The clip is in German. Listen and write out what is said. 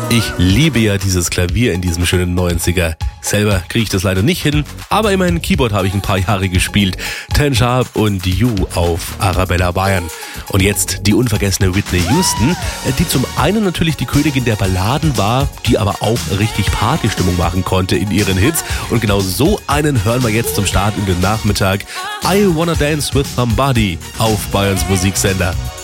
Ich liebe ja dieses Klavier in diesem schönen 90er. Selber kriege ich das leider nicht hin, aber immerhin Keyboard habe ich ein paar Jahre gespielt. Ten Sharp und You auf Arabella Bayern. Und jetzt die unvergessene Whitney Houston, die zum einen natürlich die Königin der Balladen war, die aber auch richtig Partystimmung machen konnte in ihren Hits. Und genau so einen hören wir jetzt zum Start in den Nachmittag. I Wanna Dance with Somebody auf Bayerns Musiksender.